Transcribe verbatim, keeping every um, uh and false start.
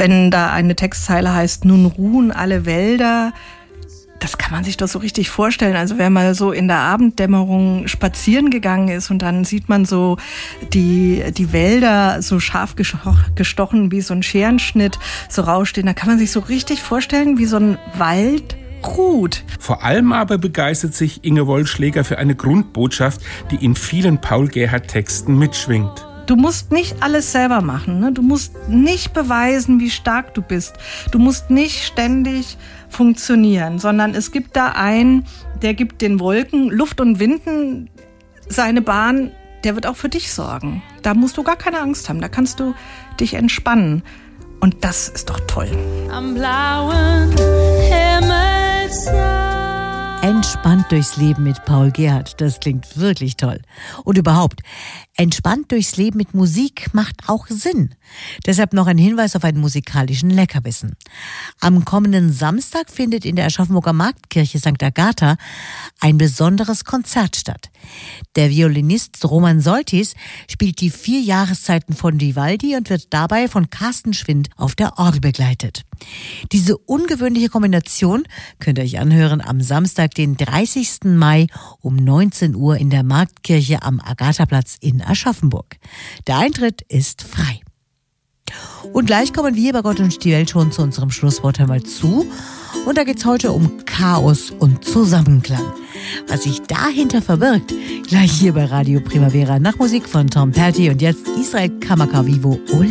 wenn da eine Textzeile heißt, nun ruhen alle Wälder, das kann man sich doch so richtig vorstellen. Also wer mal so in der Abenddämmerung spazieren gegangen ist und dann sieht man so die, die Wälder so scharf gestochen wie so ein Scherenschnitt so rausstehen, da kann man sich so richtig vorstellen, wie so ein Wald ruht. Vor allem aber begeistert sich Inge Wollschläger für eine Grundbotschaft, die in vielen Paul-Gerhardt-Texten mitschwingt. Du musst nicht alles selber machen, ne? Du musst nicht beweisen, wie stark du bist. Du musst nicht ständig funktionieren, sondern es gibt da einen, der gibt den Wolken, Luft und Winden seine Bahn, der wird auch für dich sorgen. Da musst du gar keine Angst haben, da kannst du dich entspannen. Und das ist doch toll. Am blauen Himmelsrand. Entspannt durchs Leben mit Paul Gerhardt, das klingt wirklich toll. Und überhaupt, entspannt durchs Leben mit Musik macht auch Sinn. Deshalb noch ein Hinweis auf einen musikalischen Leckerbissen. Am kommenden Samstag findet in der Aschaffenburger Marktkirche Sankt Agatha ein besonderes Konzert statt. Der Violinist Roman Soltis spielt die vier Jahreszeiten von Vivaldi und wird dabei von Carsten Schwind auf der Orgel begleitet. Diese ungewöhnliche Kombination könnt ihr euch anhören am Samstag, den dreißigsten Mai um neunzehn Uhr in der Marktkirche am Agathaplatz in Aschaffenburg. Der Eintritt ist frei. Und gleich kommen wir bei Gott und die Welt schon zu unserem Schlusswort einmal zu. Und da geht's heute um Chaos und Zusammenklang. Was sich dahinter verbirgt, gleich hier bei Radio Primavera nach Musik von Tom Petty und jetzt Israel Kamakawiwo.